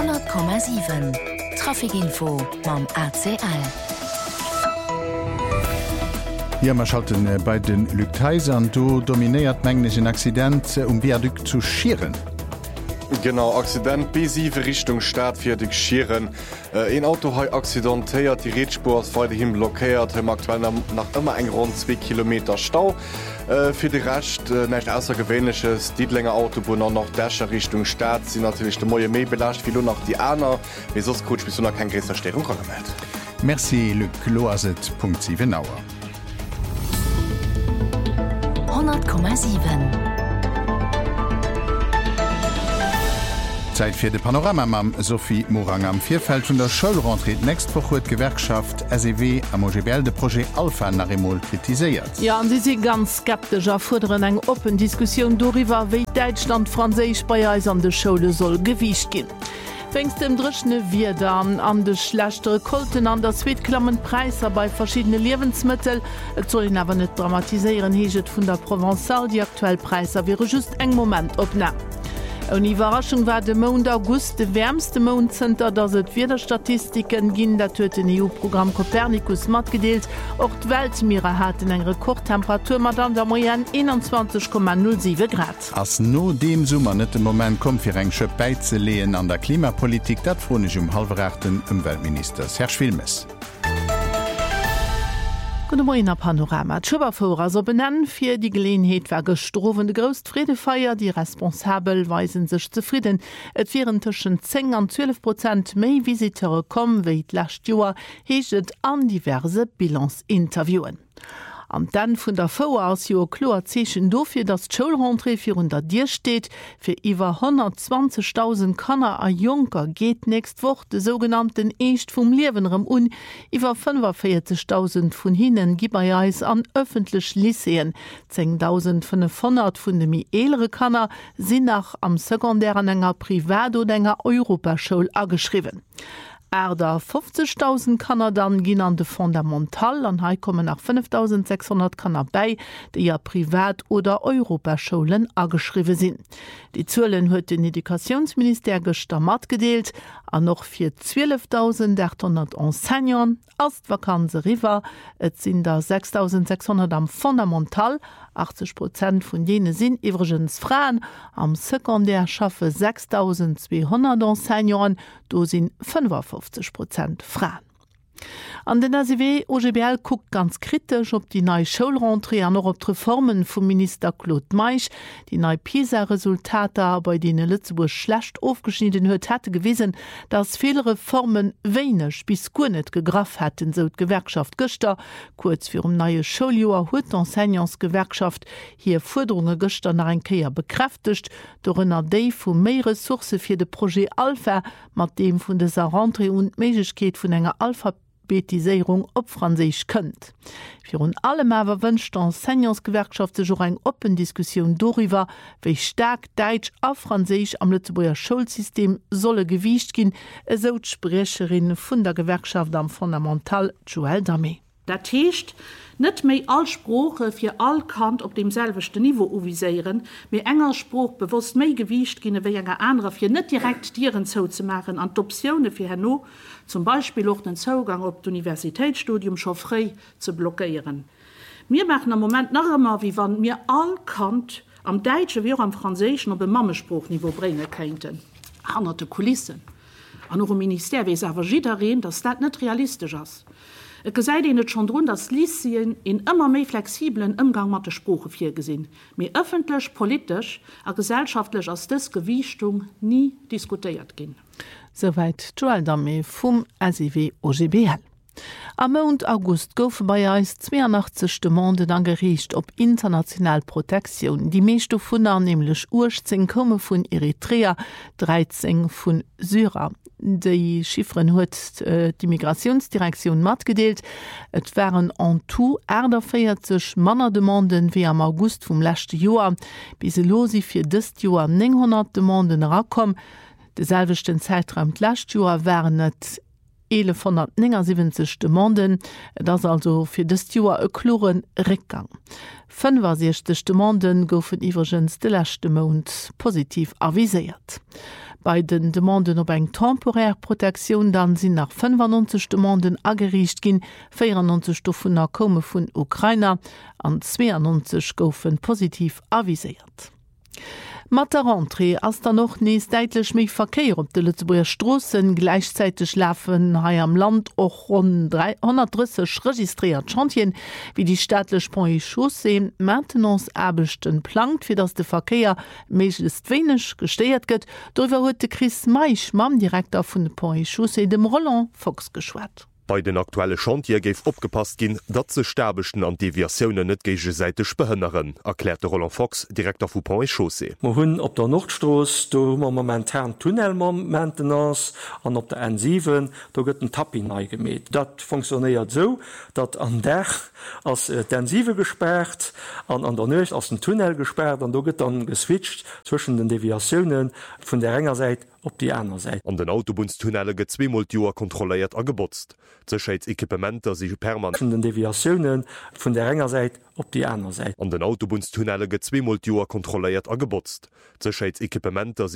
100,7 Trafikinfo mam ACL. Ja, man schalten bei den Lügteisern, du dominiert mänglichen Accident Viadukt zu Schieren. Genau, Accident B7 Richtung Stadt für die Schieren. Ein Auto hat accidentiert, die Rädspur ist weiterhin blockiert, haben aktuell nach immer ein rund 2 Kilometer Stau. Für den Rest nicht außergewöhnliches, die länger Autobahn noch Dächer Richtung Stadt sind natürlich die neue mehr belastet, wie nur noch die anderen. Wie sonst kurz bis noch keine größere Störung kommen wird. Merci, Luc Loiset.7 Nauer. 100,7 Zeit für de Panorama mam Sophie Morang am Vierfeld von der Schulrentrée nächst Woche huet Gewerkschaft SEW am OGBL de Projekt Alpha nach Remol kritisiert. Ja, und sie sind ganz skeptisch fordern eng open Diskussion darüber, wie Deutschland Französisch bei uns an der Schule soll gewicht gehen. Fängst dem Drischne wieder an de schlechtere Kulten an der Zweitklammen Preise bei verschiedene Lebensmittel. Et soll ihn aber nicht dramatisieren, heget von der Provençal die aktuelle Preise wäre just eng Moment opnehmen. Eine Überraschung war de Mond August de wärmste Mondcenter, dass et wieder Statistiken ginn, dat huet den EU-Programm Copernicus matgedeelt. Auch die Weltmeere hatten eng Rekordtemperatur mat an der Moyenne 21,07 Grad. Als no dem Summer net dem Moment kom fir eng Beize lehen an der Klimapolitik, dat fronig halbrechten Umweltministers Herr Schwilmes. Guten Morgen, Panorama. Schuberforer so benennen für die Gelegenheit war gestroven de Großfriedefeier, die Responsabel weisen sich zufrieden. Et wären zwischen 10 und 12% mehr Visiteure kommen, wie last Jahr, heget an diverse Bilanzinterviewen. Am dann vun der VA aus Jo klar zechen dofir dat Schulrentrée fir unter dir steht, fir iwwer 120.000 Kanner a Junker geht nächst Woch de sogenannten Echt vum Liewenrem iwwer 45.000 vun hinnen Gibereis an öffentlich Lyceen. 10.500 vun de mi elere Kanner sinn nach am sekundären enger Privat- oder enger Europaschule ageschrieben. Erder 50.000 Kanner dann ginn an de Fundamental, an hai kommen nach 5.600 Kanner bei, die ja Privat- oder Europaschulen ageschriwe sinn. Die Zahlen huet den Edukationsminister gestern matgedeelt, an noch fir 12.800 Enseignants, as Vakanze River, et sinn da 6.600 am Fundamental, 80% von denen sind übrigens Frauen. Am Sekundär schaffe 6.200 Enseignants, da sind 55% Frauen. An den ACW OGBL guckt ganz kritisch op die neue Schulrentrée an noch op die Reformen vom Minister Claude Meich. Die neue PISA-Resultate, bei denen Lützeburg schlecht aufgeschnitten hat, hätte gewesen, dass viele Reformen wenig bis gar nicht gegraff hätten, so die Gewerkschaft gestern. Kurz vor dem neuen Schuljahr hat die Enseignants-Gewerkschaft hier Forderungen gestern nach ein Kehr bekräftigt, darunter die von mehr Ressourcen für das Projekt Alpha, mit dem von dieser Rentrée und Möglichkeit von einer Alphabetisierung op Französisch könnt. Für uns allem aber wünscht die Enseignants-Gewerkschaft sich auch eine Open Diskussion darüber, wie stark Deutsch auf Französisch am Lützeburger Schulsystem solle gewicht gehen, so die Sprecherin von der Gewerkschaft am Fundamental Joël Damé. Dat heißt, nicht mehr alle Sprachen für all Kant auf demselben Niveau uvisieren, mehr enger Spruch bewusst mehr gewicht gehen, wie enger andere für nicht direkt Tieren zu machen, an Optionen für Hanno, zum Beispiel auch den Zugang auf das Universitätsstudium schon frei zu blockieren. Wir machen im Moment noch immer, wie wenn wir all Kant am Deutschen wie auch am Französischen auf ein Mammenspruchniveau bringen könnten. Andere Kulissen. An eurem Minister weiß aber jeder, dass das nicht realistisch ist. Es sei ihnen schon drin, dass Lyceen in immer mehr flexiblen Umgang mit der Sprache vorgesehen, mehr öffentlich, politisch und gesellschaftlich als das Gewichtung nie diskutiert gehen. Soweit Joël Damé vom ACW OGBL. Am Mond August gouf bei uns 82 Demanden angerichtet op international Protektion. Die meisten vun nämlich 18 kommen von Eritrea, 13 von Syrien. Die Chiffren huet die Migrationsdirektion matgedeelt. Et waren an tout 40 Männerdemanden wie am August vom letzten Jahr. Bis losi fir dëst Jahr 900 Demanden rakom. Deselvechten Zeitraum letztes Jahr waren net 1179 Demanden, das also für das Jahr ein kloren Rückgang. 65 Demanden goufen iwwergens de letzte Monat positiv avisiert. Bei den Demanden op eng temporär Protektion dann sinn nach 95 Demanden agericht ginn, 94 Stoffener komme vun Ukrainer an 92 goufen positiv avisiert. Mat der Rentrée ass da noch nees deitlech méi Verkehr op de Lützeburger Strossen gleichzeitig läfen hai am Land och rund 330 registriert Chantien, wie die staatlech Pont Chaussee Maintenancearbechten plant, fir dats de Verkehr méiglest wenigch gesteiert gëtt, dower huet de Chris Meich mam Direktor vun de Pont Chaussee dem Roland Fox geschwert. Bei den aktuelle Chantier geif opgepasst ginn, dat ze Sterbechten an Deviatiounen net geige seitech behënneren, erklärte Roland Fox, Direktor vu Pont Chaussee. Ma hunn op der Nordstroos do ma momentan Tunnelmantenance an op der N7 do gëtt den Tapping neigeméet. Dat funktioniert so, dat an Dach ass d'N7 gesperrt, an der Neucht ass den Tunnel gesperrt, an do gëtt dann geswitcht zwischen den Deviatiounen vun der enger Seite op die einer Seite. An den Autobunstunnelle get 2 Joer kontrolliert agebotzt. Zescheitsekipementer sich permanent den Deviatiounen vun der enger Seite op die einer Seite. An den Autobunstunnelle get 2 Joer kontrolliert agebotzt. Zescheitsekipementer